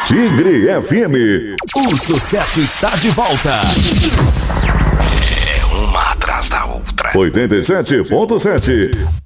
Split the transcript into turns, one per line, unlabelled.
Tigre FM.
O sucesso está de volta.
É uma atrás da outra.
87.7.